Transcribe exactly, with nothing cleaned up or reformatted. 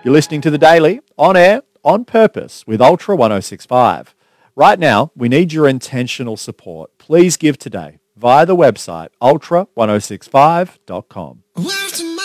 You're listening to The Daily, on air, on purpose, with Ultra one oh six point five. Right now, we need your intentional support. Please give today via the website ultra ten sixty-five dot com.